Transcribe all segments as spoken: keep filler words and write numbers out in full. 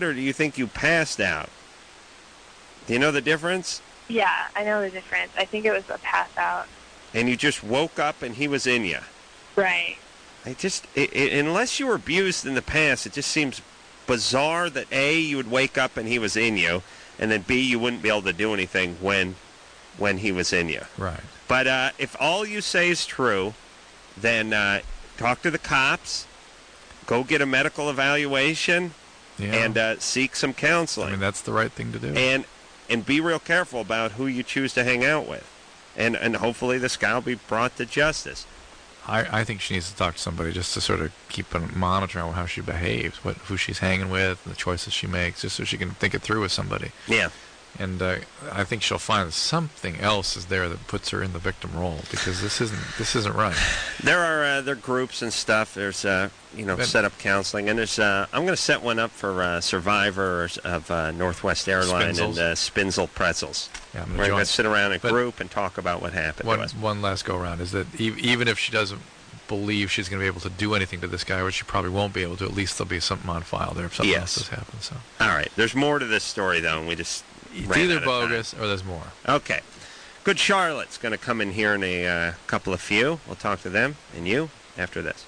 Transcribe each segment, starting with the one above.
out, or do you think you passed out? Do you know the difference? Yeah, I know the difference. I think it was a pass out. And you just woke up and he was in you. Right. I just, it, it, unless you were abused in the past, it just seems bizarre that A, you would wake up and he was in you, and then B, you wouldn't be able to do anything when, when he was in you. Right. But uh, if all you say is true, then uh, talk to the cops, go get a medical evaluation, Yeah. and uh, seek some counseling. I mean, that's the right thing to do. And and be real careful about who you choose to hang out with. And and hopefully this guy will be brought to justice. I, I think she needs to talk to somebody just to sort of keep on monitoring how she behaves, what who she's hanging with, the choices she makes, just so she can think it through with somebody. Yeah. And uh, I think she'll find that something else is there that puts her in the victim role, because this isn't this isn't right. There are uh, there are groups and stuff. There's uh, you know But- set up counseling, and there's uh, I'm going to set one up for uh, survivors of uh, Northwest Airlines and Spinzels. uh, Spinzel Pretzels. Yeah, I'm We're gonna going join- to sit around in a but group and talk about what happened One to us. one last go around is that e- even if she doesn't believe she's going to be able to do anything to this guy, which she probably won't be able to, at least there'll be something on file there if something Yes. else has happened. So All right. There's more to this story though, and we just it's ran either out of time. bogus or there's more. Okay. Good Charlotte's going to come in here in a uh, couple of few. We'll talk to them and you after this.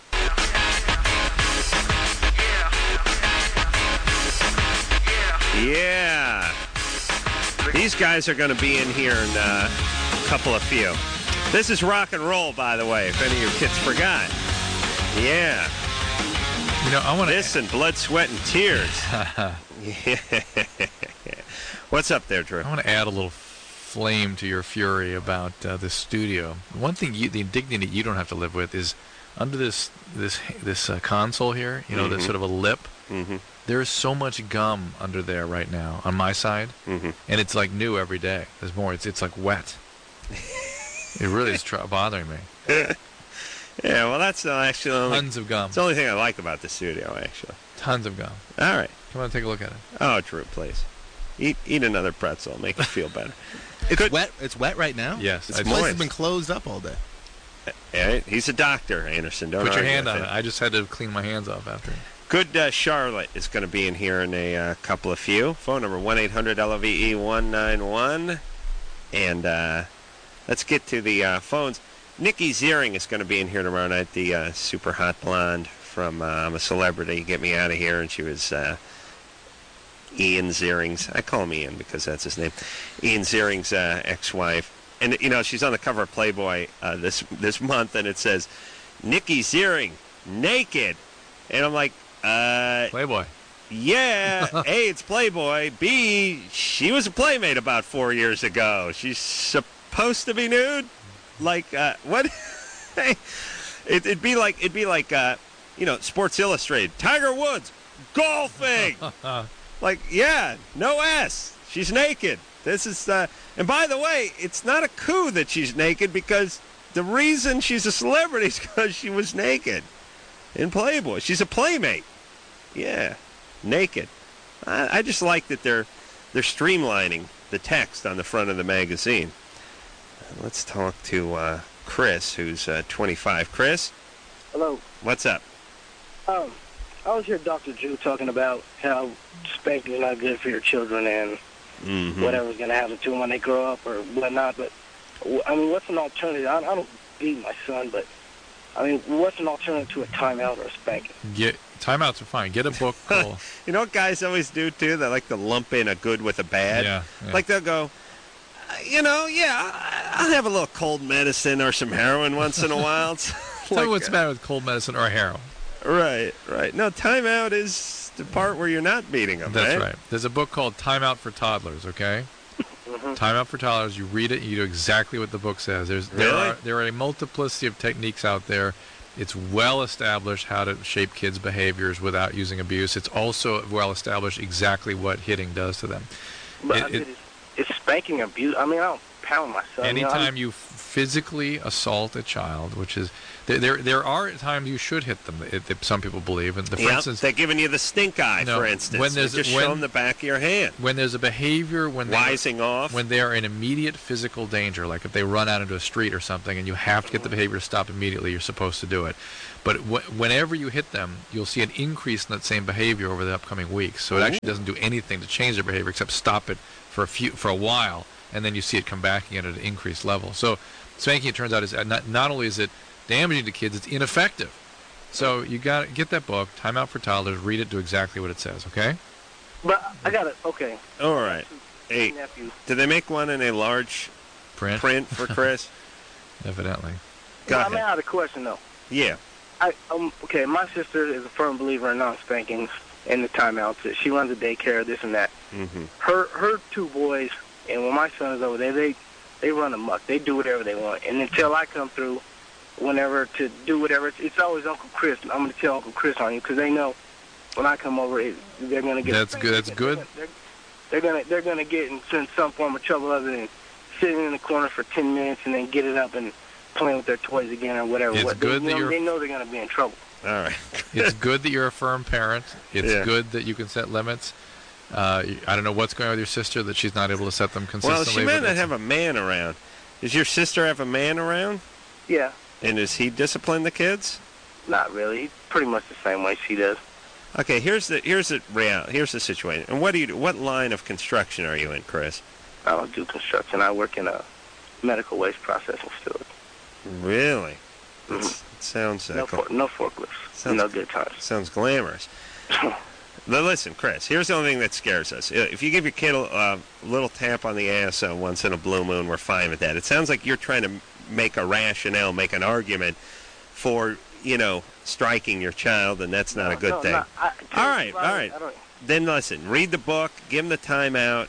Yeah. These guys are going to be in here in uh, a couple of few. This is rock and roll, by the way, if any of your kids forgot. Yeah. You know, I want to. This and Blood, Sweat, and Tears. Yeah. What's up there, Drew? I want to add a little flame to your fury about uh, this studio. One thing, you, the indignity you don't have to live with is under this this this uh, console here. You know, there's Mhm. sort of a lip. Mm-hmm. There is so much gum under there right now on my side, Mm-hmm. and it's like new every day. There's more. It's it's like wet. It really is tr- bothering me. Yeah, well, that's uh, actually the only, Tons of gum. it's the only thing I like about the studio, actually. Tons of gum. All right. Come on, take a look at it. Oh, Drew, please. Eat eat another pretzel. Make you feel better. It's Good. wet. It's wet right now. Yes, This I- place has moist. been closed up all day. Yeah, he's a doctor, Anderson. Don't Put your argue hand with on him. it. I just had to clean my hands off after it. Good uh, Charlotte is going to be in here in a uh, couple of few. Phone number one eight hundred L V E one nine one. And uh, let's get to the uh, phones. Nikki Ziering is going to be in here tomorrow night, the uh, super hot blonde from uh, I'm a Celebrity, Get Me Out of Here. And she was uh, Ian Ziering's, I call him Ian because that's his name, Ian Ziering's uh, ex-wife. And, you know, she's on the cover of Playboy uh, this this month, and it says, Nikki Ziering, naked. And I'm like, uh, Playboy. yeah, A, it's Playboy. B, she was a Playmate about four years ago. She's supposed to be nude? Like, uh, what? it, it'd be like, it'd be like, uh, you know, Sports Illustrated. Tiger Woods, golfing. Like, yeah, no S. She's naked. This is, uh, and by the way, it's not a coup that she's naked, because the reason she's a celebrity is because she was naked in Playboy. She's a Playmate. Yeah, naked. I, I just like that they're they're streamlining the text on the front of the magazine. Uh, let's talk to uh, Chris, who's uh, twenty-five. Chris, Hello. what's up? Um, I was here, Doctor Drew, talking about how spanking is not good for your children and Mm-hmm. whatever's going to happen to them when they grow up or whatnot. But, w- I mean, what's an alternative? I, I don't beat my son, but, I mean, what's an alternative to a timeout or a spanking? Get timeouts are fine. Get a book called. You know what guys always do, too? They like to lump in a good with a bad. Yeah, yeah. Like they'll go, "Uh, you know, yeah, I- I'll have a little cold medicine or some heroin once in a while. It's Tell like, me what's the matter with cold medicine or heroin. Right, right. No, timeout is the part where you're not beating them, That's right? right. There's a book called Timeout for Toddlers, okay? Mm-hmm. Timeout for Toddlers. You read it, you do exactly what the book says. There's there Really? are there are a multiplicity of techniques out there. It's well established how to shape kids' behaviors without using abuse. It's also well established exactly what hitting does to them. But It- I mean, it- it's, it's spanking abuse. I mean, I don't pound my son. You know, Anytime you physically assault a child, which is there, there, there are times you should hit them. It, it, some people believe, and the, for Yep, instance, they're giving you the stink eye, No, for instance. when there's- You just when- show them the back of your hand. when there's a behavior when they Wising off. when they are in immediate physical danger, like if they run out into a street or something, and you have to get the behavior to stop immediately, you're supposed to do it. But wh- whenever you hit them, you'll see an increase in that same behavior over the upcoming weeks. So it actually doesn't do anything to change their behavior except stop it for a few for a while, and then you see it come back again at an increased level. So spanking, it turns out, is not, not only is it damaging to kids, it's ineffective. So you got to get that book, Time Out for Toddlers, read it, do exactly what it says, okay? But I got it. Okay. All right. Hey, Nephew. do they make one in a large Print? print for Chris? Evidently. Go Well, I mean, I ahead. had a question though. Yeah. I um okay. My sister is a firm believer in non-spankings and the timeouts. She runs a daycare, this and that. Mm-hmm. Her her two boys, and when my son is over there, they they run amok. They do whatever they want, and until I come through, whenever to do whatever, it's, it's always Uncle Chris. I'm going to tell Uncle Chris on you because they know when I come over, it, they're going to get. That's good. That's good. They're, they're gonna they're gonna get in some some form of trouble other than sitting in the corner for ten minutes and then get it up and playing with their toys again or whatever. It's what, good they, that you know, you're- they know they're going to be in trouble. All right. It's good that you're a firm parent. It's Yeah. good that you can set limits. Uh, I don't know what's going on with your sister that she's not able to set them consistently. Well, she but might not that's- have a man around. Does your sister have a man around? Yeah, And does he discipline the kids? not really. He's pretty much the same way she does. Okay, here's the here's the real here's the situation. And what do you do? What line of construction are you in, Chris? I don't do construction. I work in a medical waste processing facility. Really? Mhm. That's, it sounds uh, No, gl- for, no forklifts. Sounds no good. good times. sounds glamorous. Now listen, Chris. Here's the only thing that scares us. Uh, If you give your kid a uh, little tap on the ass uh, once in a blue moon, we're fine with that. It sounds like you're trying to m- make a rationale, make an argument for you know striking your child, and that's not a good no, thing. No, I, All right, all right. I don't, Then listen, read the book, give him the time out,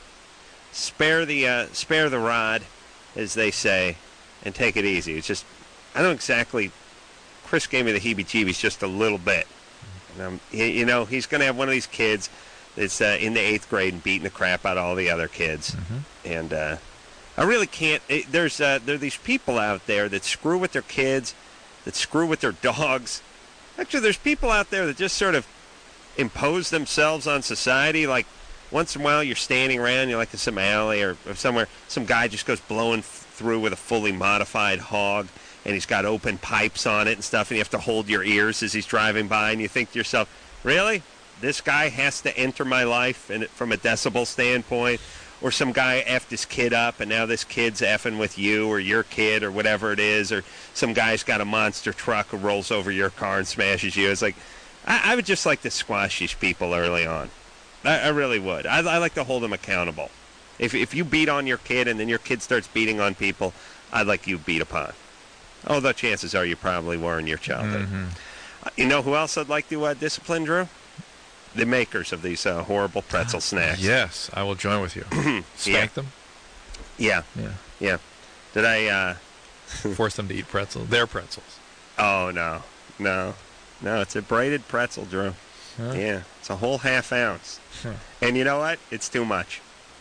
spare the uh, spare the rod, as they say, and take it easy. It's just, I don't exactly. Chris gave me the heebie-jeebies just a little bit. And, um, you, you know, he's going to have one of these kids that's uh, in the eighth grade and beating the crap out of all the other kids. Mhm. And uh, I really can't. It, there's uh, there are these people out there that screw with their kids, that screw with their dogs. Actually, there's people out there that just sort of impose themselves on society. Like once in a while, you're standing around, you're like in some alley or, or somewhere, some guy just goes blowing f- through with a fully modified hog, and he's got open pipes on it and stuff, and you have to hold your ears as he's driving by, and you think to yourself, really? This guy has to enter my life and from a decibel standpoint? Or some guy effed his kid up, and now this kid's effing with you or your kid or whatever it is, or some guy's got a monster truck who rolls over your car and smashes you. It's like, I, I would just like to squash these people early on. I, I really would. I, I like to hold them accountable. If if you beat on your kid and then your kid starts beating on people, I'd like you beat upon. Although chances are you probably were in your childhood. Mhm. Uh, You know who else I'd like to uh, discipline, Drew? The makers of these uh, horrible pretzel snacks. Yes, I will join with you. Spank them. Yeah. Yeah. Yeah. Did I, uh... Force them to eat pretzels. Their pretzels. Oh, no. No. No, it's a braided pretzel, Drew. Huh? Yeah. It's a whole half ounce. Huh. And you know what? It's too much.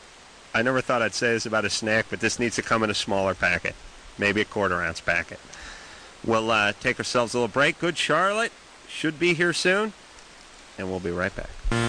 I never thought I'd say this about a snack, but this needs to come in a smaller packet. Maybe a quarter ounce packet. We'll uh, take ourselves a little break. Good Charlotte should be here soon. And we'll be right back.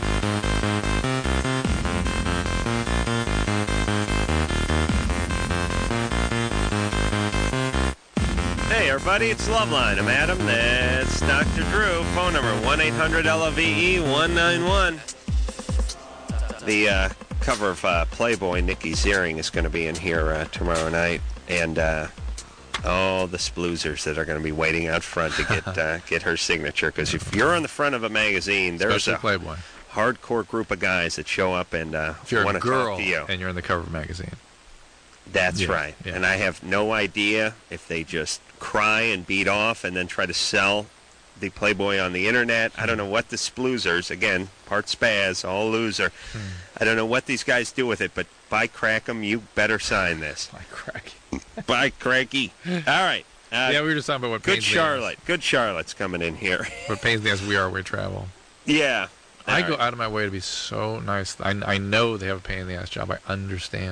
Hey, everybody, it's Loveline. I'm Adam. That's Doctor Drew. Phone number one eight hundred L O V E one nine one. The uh, cover of uh, Playboy, Nikki Ziering, is going to be in here uh, tomorrow night. And uh, all the sploozers that are going to be waiting out front to get uh, get her signature. Because if you're on the front of a magazine, there's Especially a Playboy. hardcore group of guys that show up and uh, If you're want a to talk girl to you. and you're in the cover of a magazine. That's Yeah, right. yeah. And I have no idea if they just cry and beat off and then try to sell the Playboy on the internet. I don't know what the sploozers, again, part spaz, all loser. Hmm. I don't know what these guys do with it, but by crack 'em, you better sign this. My crack. By cracky. All right. Uh, yeah, we were just talking about what good pains Charlotte. Good Charlotte's coming in here. the ass. What pains the ass we are where we travel. Yeah. I All go right. out of my way to be so nice. I, I know they have a pain in the ass job. I understand.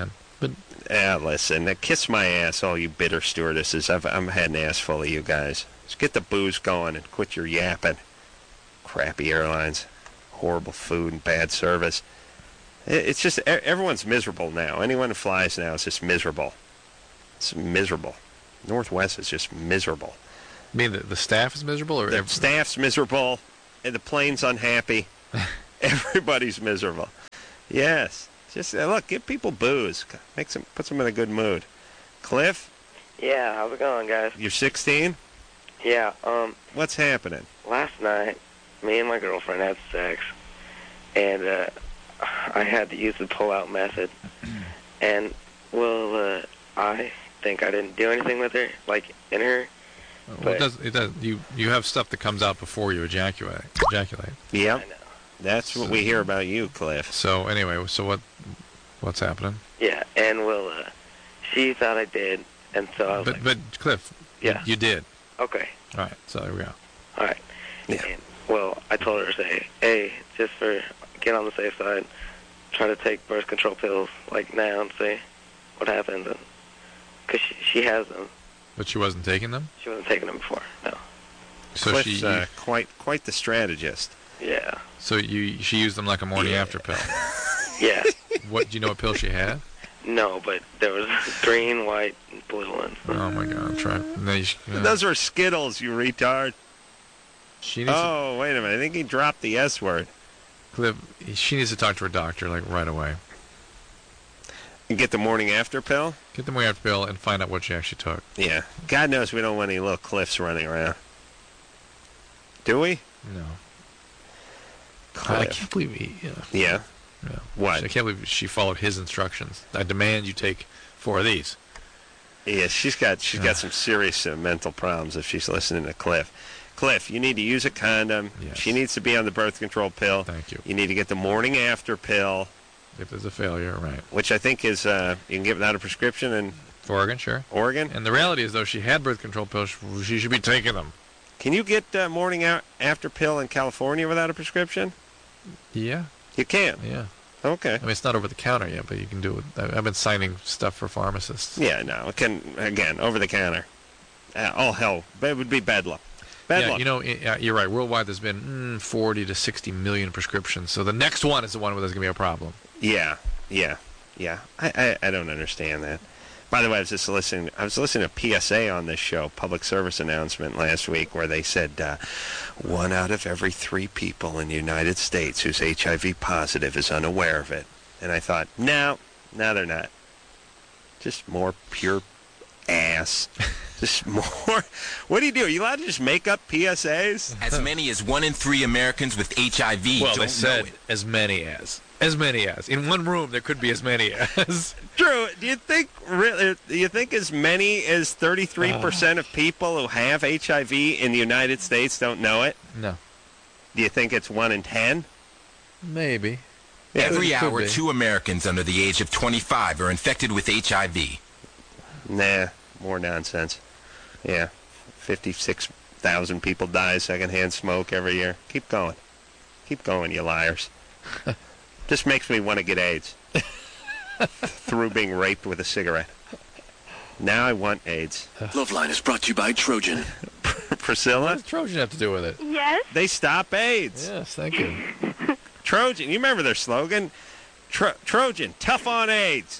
But Yeah, listen, uh, kiss my ass, all you bitter stewardesses. I've, I've had an ass full of you guys. Just get the booze going and quit your yapping. Crappy airlines, horrible food and bad service. It, it's just, e- everyone's miserable now. Anyone who flies now is just miserable. It's miserable. Northwest is just miserable. I mean, the, the staff is miserable, or The ev- staff's miserable, and the plane's unhappy. Everybody's miserable. Yes. Just, uh, look, give people booze. Make some, put them in a good mood. Cliff, Yeah, how's it going, guys? you're sixteen? Yeah, um, What's happening? last night, me and my girlfriend had sex, and uh, I had to use the pull-out method. And, well, uh, I think I didn't do anything with her, like, in her. well, it does. It does. You you have stuff that comes out before you ejaculate. Ejaculate. I Yep. know. That's what we hear about you, Cliff. So anyway, so what? What's happening? Yeah, and, well, uh, she thought I did, and so I was But like, but Cliff, you- Yeah. you did. okay, All right. So there we go. all right. Yeah. And, well, I told her to say, hey, just for get on the safe side, try to take birth control pills, like, now and see what happens. Because she, she has them. But she wasn't taking them. She wasn't taking them before, no. So Cliff's she. uh, quite quite the strategist. Yeah. So you she used them like a morning Yeah. after pill. Yeah. What do you know? What pill she had? No, but there was green, white, and blue ones. Oh my God! I'm trying. No, you sh- yeah. Those are Skittles, you retard. She needs. To, Oh, wait a minute. I think he dropped the S word. Cliff, she needs to talk to her doctor like right away. You get the morning after pill? Get the morning after pill and find out what she actually took. Yeah. God knows we don't want any little Cliffs running around. Do we? No. I Cliff. can't believe he. Yeah. Yeah. yeah. What? I can't believe she followed his instructions. I demand you take four of these. Yeah, she's got she's Yeah. got some serious uh, mental problems if she's listening to Cliff. Cliff, you need to use a condom. Yes. She needs to be on the birth control pill. Thank you. You need to get the morning after pill, If there's a failure, right? which I think is uh, you can get without a prescription in For Oregon, sure. Oregon. And the reality is, though, she had birth control pills. She should be taking them. Can you get uh, morning out after pill in California without a prescription? Yeah. You can. Yeah. Okay. I mean, it's not over the counter yet, but you can do it. I- I've been signing stuff for pharmacists. Yeah, no, it can again over the counter. Uh, all hell, it would be bedlam. Bedlam. Yeah, you know, i- uh, you're right. Worldwide, there's been mm, forty to sixty million prescriptions. So the next one is the one where there's going to be a problem. Yeah, yeah, yeah. I, I, I don't understand that. By the way, I was just listening. I was listening to P S A on this show, public service announcement last week, where they said uh, one out of every three people in the United States who's H I V positive is unaware of it. And I thought, no, no, they're not. Just more pure ass. Just more. What do you do? Are you allowed to just make up P S As? As many as one in three Americans with H I V Well, don't they said know it. as many as. As many as. In one room, there could be as many as. Drew, do you think really? Do you think as many as thirty-three percent of people who have H I V in the United States don't know it? No. Do you think it's one in ten? Maybe. Yeah, Every it could hour, be. two Americans under the age of twenty-five are infected with H I V. Nah, more nonsense. Yeah, fifty-six thousand people die of secondhand smoke every year. Keep going, keep going, you liars. Just makes me want to get AIDS through being raped with a cigarette. Now I want AIDS. Loveline is brought to you by Trojan. What Priscilla, does Trojan have to do with it? Yes. they stop AIDS. Yes, thank you. Trojan, you remember their slogan? Tro- Trojan, tough on AIDS.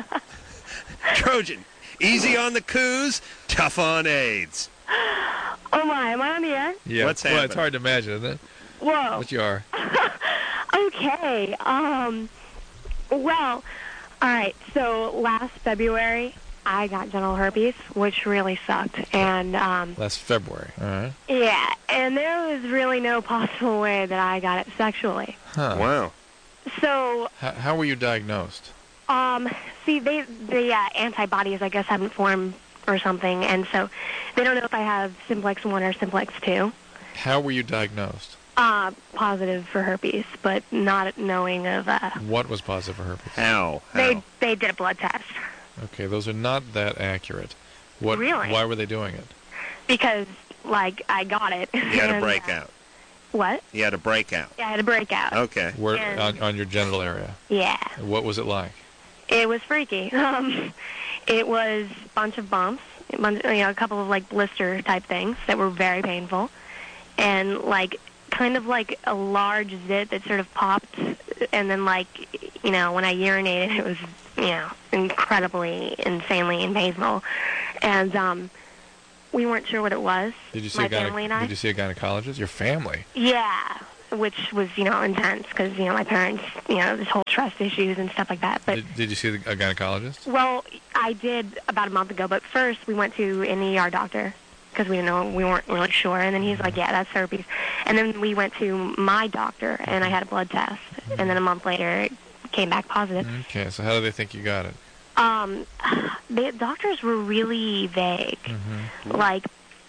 Trojan, easy on the coos, tough on AIDS. Oh my, am I on the air? Yeah. What's well, happening? it's hard to imagine, isn't it? Whoa. But you are. Okay. Um. Well, all right. So last February, I got genital herpes, which really sucked, and um. Last February. All right. Yeah, and there was really no possible way that I got it sexually. Huh. Wow. So, How, how were you diagnosed? um, see, they the uh, antibodies, I guess, haven't formed or something, and so they don't know if I have simplex one or simplex two. How were you diagnosed? Uh, positive for herpes, but not knowing of. Uh, What was positive for herpes? How? How? they they did a blood test Okay, those are not that accurate. What? Really? Why were they doing it? because, like, I got it. You had a and, uh, breakout. What? You had a breakout. Yeah, I had a breakout. Okay. Where And- on, on your genital area? Yeah, What was it like? It was freaky. Um, it was a bunch of bumps, a bunch, you know, a couple of like blister type things that were very painful, and like kind of like a large zit that sort of popped, and then like, you know, when I urinated, it was, you know, incredibly, insanely painful, and um, we weren't sure what it was. Did you see my a gyne- family and I? Did you see a gynecologist? Your family? Yeah, which was, you know, intense because, you know, my parents, you know, this whole trust issues and stuff like that. But Did, did you see the, a gynecologist? well, I did about a month ago, but first we went to an E R doctor because we didn't know, we weren't really sure, and then he's like, yeah, that's herpes. And then we went to my doctor, and I had a blood test, and then a month later it came back positive. Okay, so how do they think you got it? Um, the doctors were really vague. Mm-hmm. Like,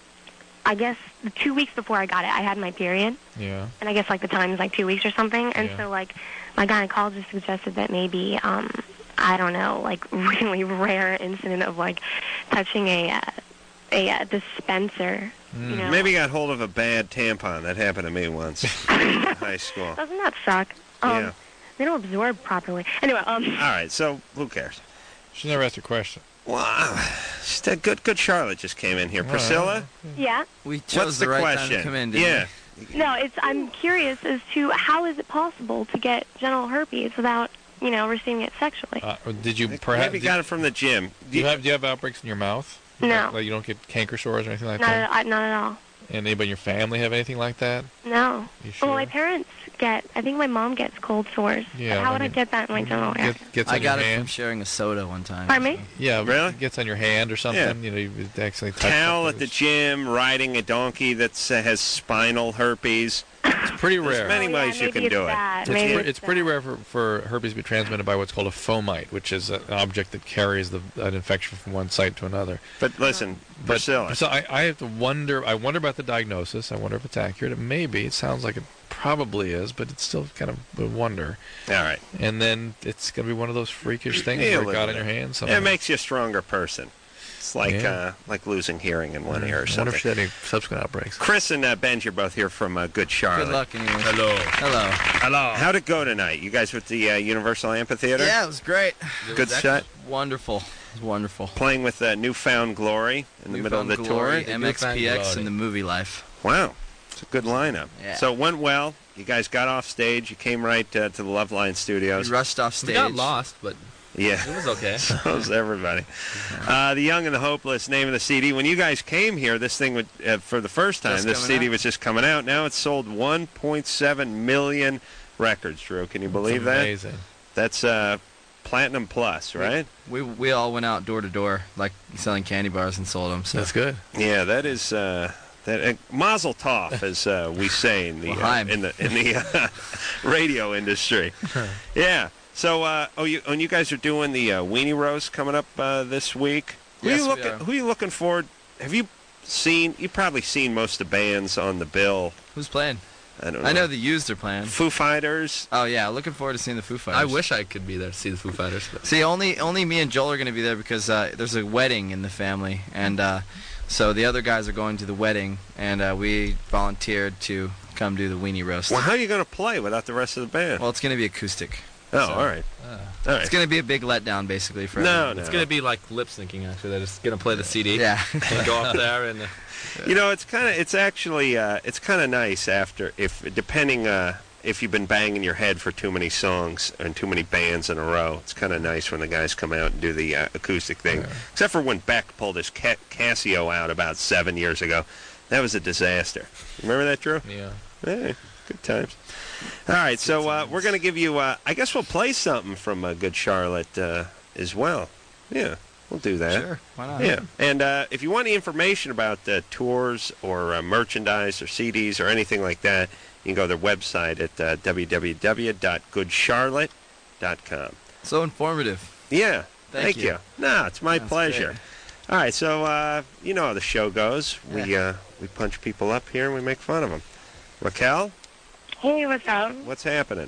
I guess the two weeks before I got it, I had my period, Yeah. and I guess like the time is like two weeks or something, and Yeah. so like my gynecologist suggested that maybe, um, I don't know, like really rare incident of like touching a uh, a uh, dispenser. Mm. You know? Maybe you got hold of a bad tampon. That happened to me once in high school. Doesn't that suck? Um, Yeah. They don't absorb properly. Anyway, um. All right, so who cares? She never asked a question. Wow. Just a good, good Charlotte just came in here. Priscilla? Yeah. We chose What's the, the right question? time to come in, didn't Yeah. No, it's. I'm curious as to how is it possible to get genital herpes without, you know, receiving it sexually? Uh, or did you perhaps? Maybe got it from the gym. Do you have do you have outbreaks in your mouth? No. Like you don't get canker sores or anything like Not that? at, I- not at all. And anybody in your family have anything like that? No. You sure? Well, my parents get. I think my mom gets cold sores. Yeah, But how I would I mean, get that in my genital area? Get, gets I on got your it from hand. sharing a soda one time. Pardon me? Yeah, Really? It gets on your hand or something. You know, you actually touch Towel something at the that's- gym, riding a donkey that uh, has spinal herpes. It's pretty There's rare. many Oh, yeah, ways you maybe can it's do it. that. It's, Maybe pre- it's pretty that. rare for, for herpes to be transmitted by what's called a fomite, which is a, an object that carries the, an infection from one site to another. But listen, But Priscilla. so I, I have to wonder. I wonder about the diagnosis. I wonder if it's accurate. It may be. It sounds like it probably is, but it's still kind of a wonder. All right. And then it's gonna be one of those freakish things Yeah, where it live got with in your it. hand. Somehow. It makes you a stronger person. It's like Yeah. uh, like losing hearing in one Yeah. ear or I wonder something. if she had any subsequent outbreaks. Chris and uh, Ben, you're both here from uh, Good Charlotte. Good luck, anyway. Hello. Hello. Hello. How'd it go tonight? You guys with the uh, Universal Amphitheater? Yeah, it was great. Good set? Wonderful. It was wonderful. Playing with uh, Newfound Glory in the middle of the Newfound Glory, tour? M X P X, Glory. and the movie Life. Wow. It's a good lineup. Yeah. So it went well. You guys got off stage. You came right uh, to the Loveline Studios. We rushed off stage. We got lost, but Yeah. it was okay. So was everybody. Uh, the Young and the Hopeless, name of the C D. When you guys came here, this thing would, uh, for the first time, Just this coming C D out. was just coming out. Now it's sold one point seven million records, Drew. Can you believe that? Amazing. That's uh, platinum plus, right? We we all went out door to door, like selling candy bars, and sold them. So That's good. Yeah, that is uh, that. Uh, Mazel tov, as uh, we say in the uh, L'chaim. in the in the uh, radio industry. Yeah. So, uh, oh, you and you guys are doing the uh, Weenie Roast coming up uh, this week. Who Yes, you we looking? are. Who you looking forward? Have you seen? You've probably seen most of the bands on the bill. who's playing? I don't know. I know the Used are playing. Foo Fighters. Oh yeah, looking forward to seeing the Foo Fighters. I wish I could be there to see the Foo Fighters. But See, only only me and Joel are going to be there because uh, there's a wedding in the family, and uh, so the other guys are going to the wedding, and uh, we volunteered to come do the Weenie Roast. Well, how are you going to play without the rest of the band? Well, it's going to be acoustic. oh, so- all right. uh, All right. It's going to be a big letdown, basically, for No, everyone. no. it's gonna be like lip syncing. Actually, they're just gonna play the C D Yeah. and go up there and. Uh, You know, it's kind of, it's actually, uh, it's kind of nice after, if depending, uh, if you've been banging your head for too many songs and too many bands in a row. It's kind of nice when the guys come out and do the uh, acoustic thing. Except for when Beck pulled his Ca- Casio out about seven years ago. That was a disaster. Remember that, Drew? Yeah. Hey, good times. All right, so uh, we're going to give you, uh, I guess we'll play something from uh, Good Charlotte uh, as well. Yeah, we'll do that. Sure. Why not? Yeah, and uh, if you want any information about uh, tours or uh, merchandise or C Ds or anything like that, you can go to their website at uh, w w w dot good charlotte dot com. So informative. Yeah, Thank thank, you. you. No, it's my That's pleasure. great. All right, so uh, you know how the show goes. We Yeah. uh, we punch people up here and we make fun of them. Raquel, Hey, what's up? what's happening?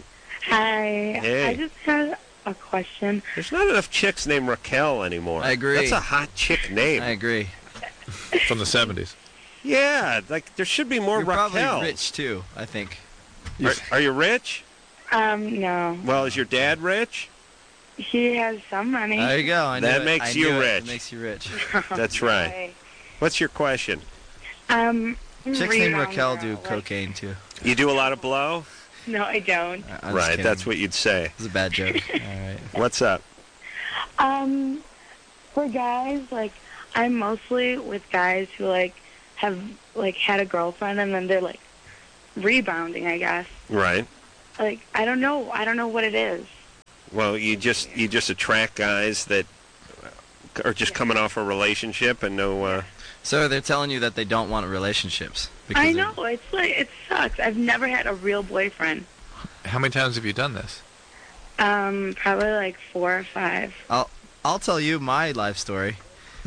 Hi. Hey. I just had a question. There's not enough chicks named Raquel anymore. I agree. That's a hot chick name. I agree. From the seventies. Yeah, like there should be more You're probably Raquels. rich, too, I think. Are, are you rich? Um, no. Well, is your dad rich? he has some money. There you go. I knew That it. makes I you knew it. rich. It makes you rich. That's right. What's your question? Um, Chicks named rebound Raquel girl, do like- cocaine too. You do a lot of blow? No, I don't. I- I'm just Right, kidding. that's what you'd say. It was a bad joke. All right. What's up? Um, for guys, like, I'm mostly with guys who, like, have, like, had a girlfriend and then they're, like, rebounding, I guess. Right. Like, I don't know. I don't know what it is. Well, you just you just attract guys that are just coming off a relationship and no. Uh, So they're telling you that they don't want relationships. I they're- know. It's like, it sucks. I've never had a real boyfriend. How many times have you done this? Um, probably, like, four or five. I'll I'll tell you my life story.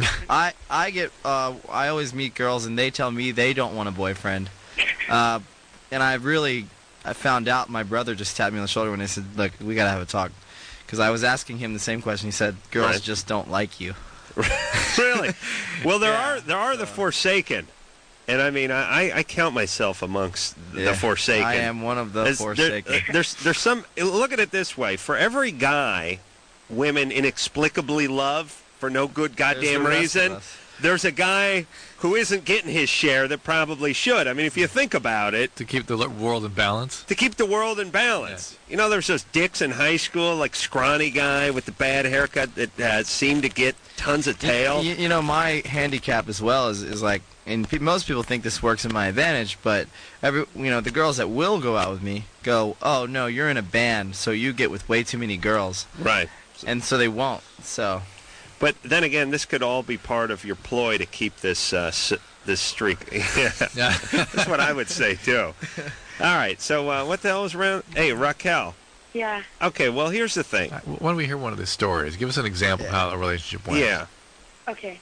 I I get uh I always meet girls and they tell me they don't want a boyfriend, uh, and I really I found out my brother just tapped me on the shoulder when he said, "Look, we gotta have a talk," because I was asking him the same question. He said, "Girls Right. just don't like you." Really? Well, there Yeah. are there are the Forsaken, and I mean I, I count myself amongst the Yeah, Forsaken. I am one of the There's- Forsaken. There, there's there's some. Look at it this way: for every guy, women inexplicably love for no good goddamn the rest of reason, us. there's a guy who isn't getting his share that probably should. I mean, if you think about it, To keep the lo- world in balance? to keep the world in balance. You know, there's those dicks in high school, like scrawny guy with the bad haircut that uh, seemed to get tons of tail. You, you know, my handicap as well is, is like, and pe- most people think this works in my advantage, but every, you know, the girls that will go out with me go, "Oh no, you're in a band, so you get with way too many girls," Right. and so they won't. So, But then again, this could all be part of your ploy to keep this uh, s- this streak. Yeah. That's what I would say too. All right. So uh, what the hell is around? Hey, Raquel. Yeah. Okay. Well, here's the thing. Uh, Why don't we hear one of the stories? Give us an example of how a relationship went. Yeah. Okay.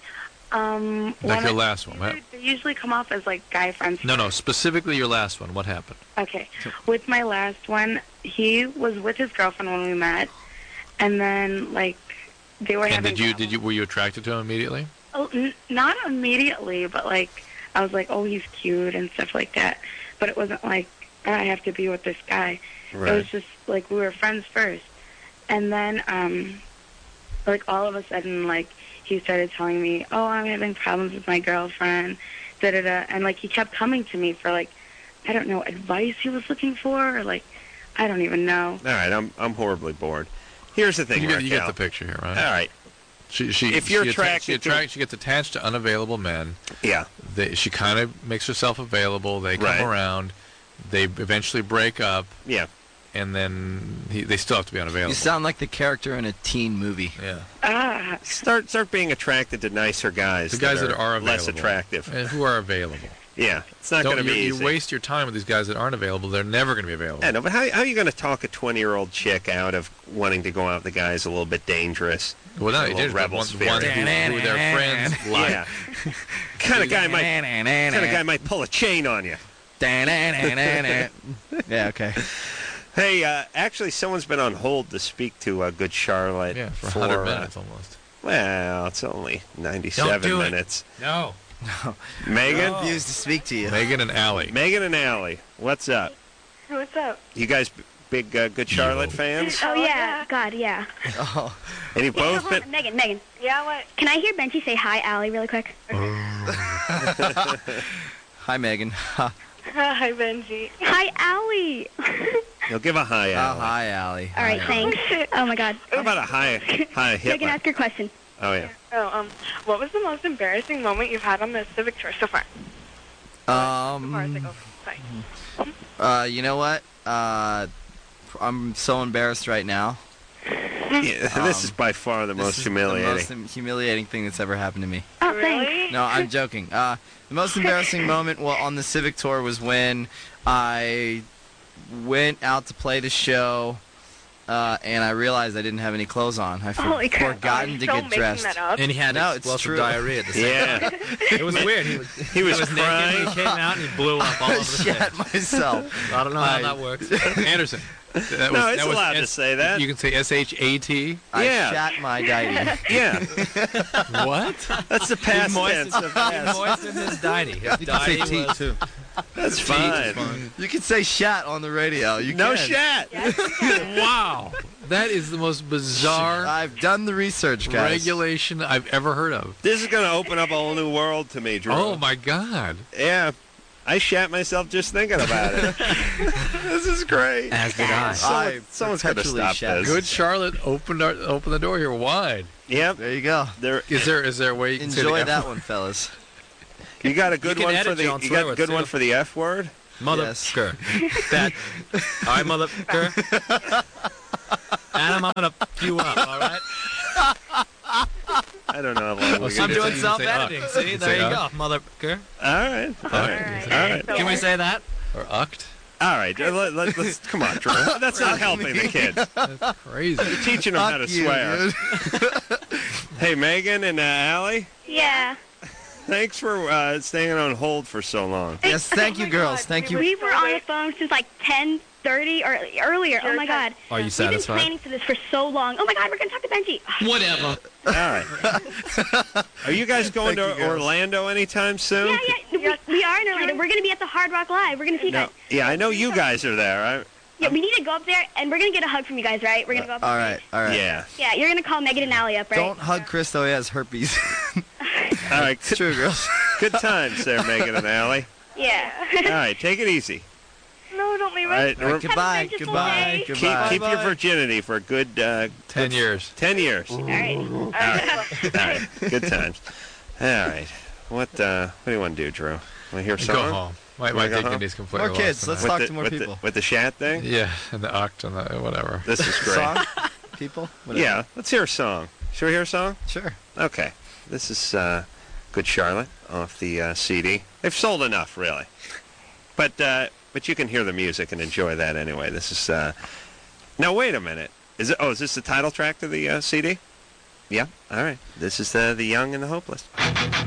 Um, Like when your I- last one. What- They usually come off as, like, guy friends. No, no, specifically your last one. What happened? Okay. With my last one, he was with his girlfriend when we met, and then, like, they were And having did you did you were you attracted to him immediately? Oh, n- not immediately, but, like, I was like, oh, he's cute and stuff like that. But it wasn't like, oh, I have to be with this guy. It was Right. just, like, we were friends first. And then, um, like, all of a sudden, like, he started telling me, oh, I'm having problems with my girlfriend, da-da-da. And, like, he kept coming to me for, like, I don't know, advice he was looking for, or, like, I don't even know. All right. I'm I'm horribly bored. Here's the thing, You get, you get Raquel. the picture here, right? All right. She, she, If you're she atta- attracted she, to- attract, she gets attached to unavailable men. Yeah. They, she kind of makes herself available. They come Right. around. They eventually break up, Yeah. and then he, they still have to be unavailable. you sound like the character in a teen movie. yeah. Ah, Start start being attracted to nicer guys. The guys that are, available. less attractive. And who are available. Yeah. It's not Don't- going to be you, easy. you waste your time with these guys that aren't available. They're never going to be available. Yeah, no, but how, how are you going to talk a twenty-year-old chick out of wanting to go out with the guys a little bit dangerous? Well, not A little dangerous, but rebel one, spirit. one who, who their friends like. Yeah. kind of guy might kind of guy might pull a chain on you. Yeah, okay. Hey, uh, actually, someone's been on hold to speak to uh, Good Charlotte Yeah, for one hundred uh, minutes almost. well, it's only ninety-seven Don't do it. minutes. No. Megan, Refused to speak to you. Megan and Allie. Megan and Allie, what's up? What's up? You guys b- big uh, Good Charlotte fans? Oh, yeah. God, yeah. Oh. And you've both Hold on, been. Megan, Megan. Yeah, what? Can I hear Benji say hi, Allie, really quick? Hi, Megan. Hi, Benji. Hi, Allie. You'll give a hi, Oh, Allie. hi, Allie. All right, thanks. Oh, my God. How about a hi, hi Megan, Hitler? ask your question. Oh yeah. Oh, um, what was the most embarrassing moment you've had on the Civic tour so far? Um, Motorcycle. Sorry. uh, you know what? Uh, I'm so embarrassed right now. Yeah, this is by far the This most is humiliating. The most hum- humiliating thing that's ever happened to me. Oh, Really? thanks. No, I'm joking. Uh, the most embarrassing moment well, on the Civic tour was when I went out to play the show, uh, and I realized I didn't have any clothes on. I for- Holy crap. forgotten Are you to still get making dressed. that up? And he had No, it's explosive true. diarrhea at the same Yeah. time. It was weird. He was, He was naked, crying. He came out and he blew up all I over the stage. shat myself. I don't know how I- that works. Anderson. That No, was- it's that was allowed to S- say that. You can say S H A T. I Yeah. shat my diety. Yeah, What? that's the past tense of He that. moistened his diety. His You can say diety T was- too. That's T is fine. You can say shat on the radio. You No can. shat. Wow. That is the most bizarre I've done the research, guys. regulation I've ever heard of. This is going to open up a whole new world to me, Drew. Oh, my God. Yeah. I shat myself just thinking about it. This is great. As did I. Someone, I someone's got to perpetually stop shat. this. Good Charlotte opened our, opened the door here wide. Yep. There you go. There, Is there is there a way you can say the Enjoy F that word? one, fellas. you got a good You can one edit, for the. John, You swear got a with good one too. for the F word. Motherfucker. That. All right, motherfucker. Adam, I'm gonna f you up. All right. I don't know how long we so I'm can you do doing say- self-editing. uh, See, you there say you uh. go, motherfucker. All right. All right. All right. So Can we say that? Or ucked? All right. Let, let, let's come on, Drew. That's not helping the kids. That's crazy. You're teaching them how to Fuck you, swear. dude. Hey, Megan and uh, Allie, Yeah. thanks for uh, staying on hold for so long. Yes, thank Oh you, my girls. God, Thank we you. We were on the phone since like ten thirty or earlier. Oh my God. Are you We've been satisfied? planning for this for so long. Oh my God, we're gonna talk to Benji. Whatever. All right. Are you guys going Thank to you, girls. Orlando anytime soon? Yeah, yeah. We, we are in Orlando. We're gonna be at the Hard Rock Live. We're gonna see you No. guys. Yeah, I know you guys are there. I, Yeah, we need to go up there and we're gonna get a hug from you guys, right? We're gonna go up. All on right, stage. all right. yeah. Yeah, you're gonna call Megan and Allie up, right? Don't hug Chris though. He has herpes. All right. It's true, girls. Good times there, Megan and Allie. Yeah. All right, take it easy. No, don't leave All us. right, All right, goodbye, vengeful goodbye, day. keep goodbye. keep your virginity for a good uh, Ten years. ten years. All All right. right. All right. Good times. All right. What uh, what do you want to do, Drew? Want to hear a Go song? home. My, Wanna my go home? dignity's completely More lost kids, tonight. let's With talk the- to more with the- people. with the shat thing? Yeah, and the ucked and the whatever. This is great. Song? People? Whatever. Yeah, let's hear a song. Should we hear a song? Sure. Okay. This is uh, Good Charlotte off the uh, C D. They've sold enough, really. But uh, but you can hear the music and enjoy that anyway. This is... Uh... Now, wait a minute. Is it? Oh, is this the title track to the uh, C D? Yeah? All right. This is uh, The Young and the Hopeless.